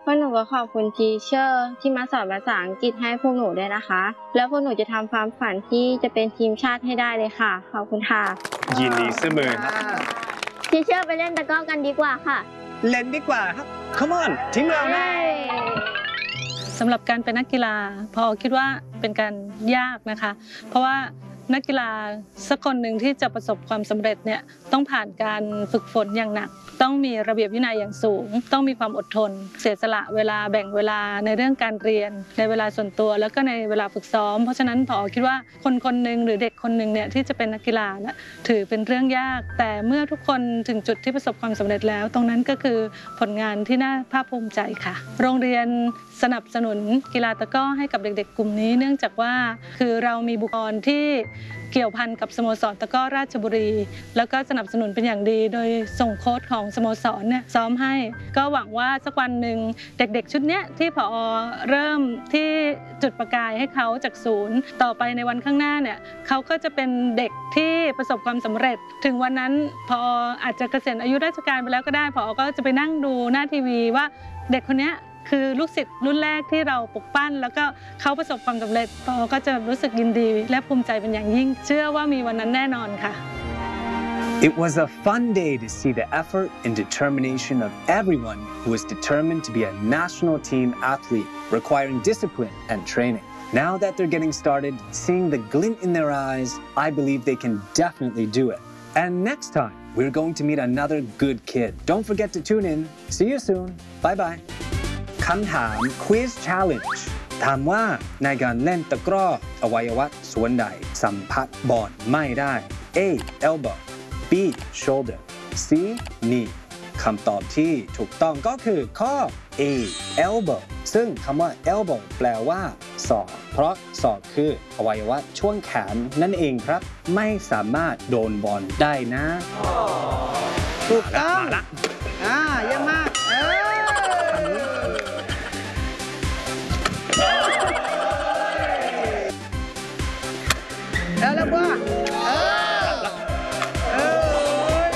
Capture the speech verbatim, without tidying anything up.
วกหนูก็ขอบคุณทีเชอร์ที่มาสอนภาษาอังกฤษให้พวกหนูด้วยนะคะแล้วพวกหนูจะทำความฝันที่จะเป็นทีมชาติให้ได้เลยค่ะขอบคุณค่ะยินดีเสมอครับทีเชอร์ไปเล่นตะกร้อกันดีกว่าค่ะเล่นดีกว่าครับ Come on ทีมเรานะสำหรับการเป็นนักกีฬาพอคิดว่าเป็นการยากนะคะเพราะว่านักกีฬาสักคนหนึ่งที่จะประสบความสำเร็จเนี่ยต้องผ่านการฝึกฝนอย่างหนักต้องมีระเบียบวินัยอย่างสูงต้องมีความอดทนเสียสละเวลาแบ่งเวลาในเรื่องการเรียนในเวลาส่วนตัวแล้วก็ในเวลาฝึกซ้อมเพราะฉะนั้นพอคิดว่าคนคนหนึ่งหรือเด็กคนหนึ่งเนี่ยที่จะเป็นนักกีฬาเนี่ยถือเป็นเรื่องยากแต่เมื่อทุกคนถึงจุดที่ประสบความสำเร็จแล้วตรงนั้นก็คือผลงานที่น่าภาคภูมิใจค่ะโรงเรียนสนับสนุนกีฬาตะกร้อให้กับเด็กๆกลุ่มนี้เนื่องจากว่าคือเรามีบุคคลที่เกี่ยวพันกับสโมสรตะกร้อราชบุรีแล้วก็สนับสนุนเป็นอย่างดีโดยส่งโค้ชของสโมสรเนี่ยซ้อมให้ก็หวังว่าสักวันหนึ่งเด็กๆชุดนี้ที่ผอ.เริ่มที่จุดประกายให้เขาจากศูนย์ต่อไปในวันข้างหน้าเนี่ยเขาก็จะเป็นเด็กที่ประสบความสำเร็จถึงวันนั้นผอ.อาจจะเกษียณอายุราชการไปแล้วก็ได้ผอ.ก็จะไปนั่งดูหน้าทีวีว่าเด็กคนนี้คือลูกศิษย์รุ่นแรกที่เราปลุกปั้นแล้วก็เขาประสบความสำเร็จผอ.ก็จะรู้สึกยินดีและภูมิใจเป็นอย่างยิ่งเชื่อว่ามีวันนั้นแน่นอนค่ะ It was a fun day to see the effort and determination of everyone who is determined to be a national team athlete, requiring discipline and training. Now that they're getting started, seeing the glint in their eyes, I believe they can definitely do it. And next time, we're going to meet another good kid. Don't forget to tune in. See you soon. Bye-bye. คำถาม Quiz Challenge ถามว่าในการเล่นตะกร้ออวัยวะส่วนใดสัมผัสบอลไม่ได้ A. Elbow B. Shoulder C. Knee คำตอบที่ถูกต้องก็คือข้อ A. Elbow ซึ่งคำว่า elbow แปลว่าศอกเพราะศอกคืออวัยวะช่วงแขนนั่นเองครับไม่สามารถโดนบอลได้นะถูกต้องอ่าเยี่ยมมากเออแล้วแล้ว